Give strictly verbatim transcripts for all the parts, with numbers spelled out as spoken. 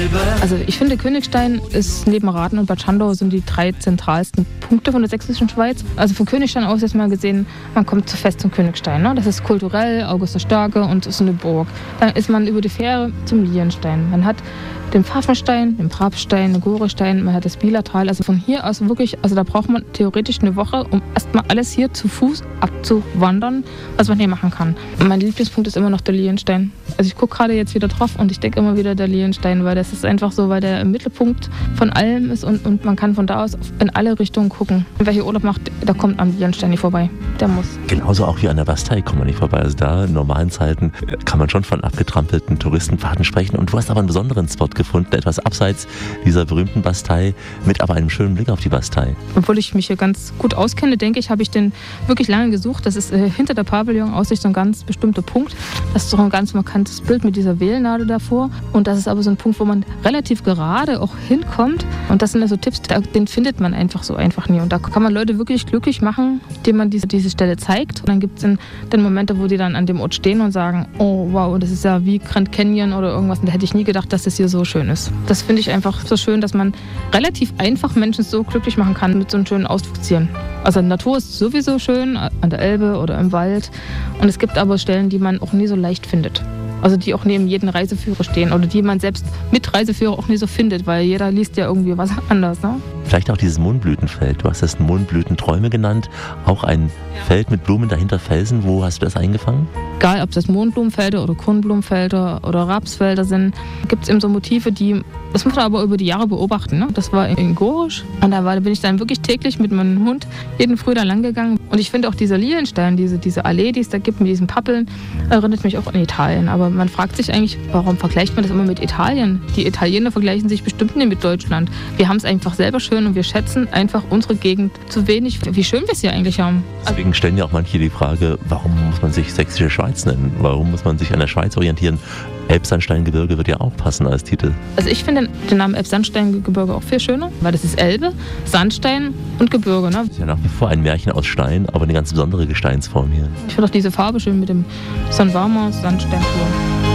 Also ich finde, Königstein ist neben Rathen und Bad Schandau sind die drei zentralsten Punkte von der sächsischen Schweiz. Also von Königstein aus jetzt mal gesehen, man kommt zur Festung Königstein. Ne? Das ist kulturell, August der Starke und ist eine Burg. Dann ist man über die Fähre zum Lilienstein. Man hat den Pfaffenstein, den Brabstein, den Gorestein, man hat das Bielertal. Also von hier aus wirklich, also da braucht man theoretisch eine Woche, um erstmal alles hier zu Fuß abzuwandern, was man hier machen kann. Und mein Lieblingspunkt ist immer noch der Lilienstein. Also ich gucke gerade jetzt wieder drauf und ich denke immer wieder der Lilienstein, weil das ist einfach so, weil der im Mittelpunkt von allem ist und, und man kann von da aus in alle Richtungen gucken. Und wer hier Urlaub macht, da kommt am Lilienstein nicht vorbei. Der muss. Genauso auch wie an der Bastei kommt man nicht vorbei. Also da in normalen Zeiten kann man schon von abgetrampelten Touristenpfaden sprechen. Und du hast aber einen besonderen Spot gefunden, etwas abseits dieser berühmten Bastei, mit aber einem schönen Blick auf die Bastei. Obwohl ich mich hier ganz gut auskenne, denke ich, habe ich den wirklich lange gesucht. Das ist äh, hinter der Pavillon-Aussicht so ein ganz bestimmter Punkt. Das ist doch ein ganz markantes Bild mit dieser Wählnadel davor. Und das ist aber so ein Punkt, wo man relativ gerade auch hinkommt. Und das sind also Tipps, den findet man einfach so einfach nie. Und da kann man Leute wirklich glücklich machen, indem man diese, diese Stelle zeigt. Und dann gibt es dann Momente, wo die dann an dem Ort stehen und sagen, oh wow, das ist ja wie Grand Canyon oder irgendwas. Und da hätte ich nie gedacht, dass das hier so schön ist. Das finde ich einfach so schön, dass man relativ einfach Menschen so glücklich machen kann mit so einem schönen Ausflugszielen. Also die Natur ist sowieso schön, an der Elbe oder im Wald. Und es gibt aber Stellen, die man auch nie so leicht findet. Also die auch neben jedem Reiseführer stehen oder die man selbst mit Reiseführer auch nie so findet, weil jeder liest ja irgendwie was anders. Ne? Vielleicht auch dieses Mohnblütenfeld. Du hast das Mohnblütenträume genannt. Auch ein Feld mit Blumen, dahinter Felsen. Wo hast du das eingefangen? Egal, ob das Mohnblumenfelder oder Kornblumenfelder oder Rapsfelder sind, gibt es eben so Motive, die, das muss man aber über die Jahre beobachten. Ne? Das war in Gorisch und da, war, da bin ich dann wirklich täglich mit meinem Hund jeden Früh da lang gegangen. Und ich finde auch dieser Lilienstein, diese, diese Allee, die es da gibt mit diesen Pappeln, erinnert mich auch an Italien. Aber man fragt sich eigentlich, warum vergleicht man das immer mit Italien? Die Italiener vergleichen sich bestimmt nicht mit Deutschland. Wir haben es einfach selber schön und wir schätzen einfach unsere Gegend zu wenig, wie schön wir es hier eigentlich haben. Deswegen stellen ja auch manche die Frage, warum muss man sich sächsische Schweiz nennen? Warum muss man sich an der Schweiz orientieren? Elbsandsteingebirge wird ja auch passen als Titel. Also ich finde den Namen Elbsandsteingebirge auch viel schöner, weil das ist Elbe, Sandstein und Gebirge. Ne? Das ist ja nach wie vor ein Märchen aus Stein, aber eine ganz besondere Gesteinsform hier. Ich finde auch diese Farbe schön mit dem so ein warmer Sandsteinflur.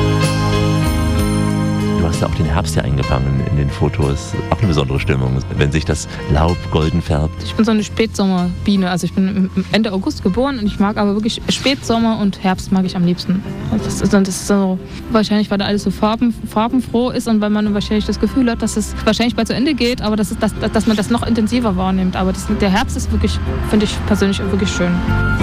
Du hast ja auch den Herbst ja eingefangen in den Fotos. Auch eine besondere Stimmung, wenn sich das Laub golden färbt. Ich bin so eine Spätsommerbiene. Also ich bin Ende August geboren und ich mag aber wirklich Spätsommer und Herbst mag ich am liebsten. Das ist, das ist so, wahrscheinlich, weil da alles so farben, farbenfroh ist und weil man wahrscheinlich das Gefühl hat, dass es wahrscheinlich bald zu Ende geht, aber das ist, dass, dass man das noch intensiver wahrnimmt. Aber das, der Herbst ist wirklich, finde ich persönlich wirklich schön.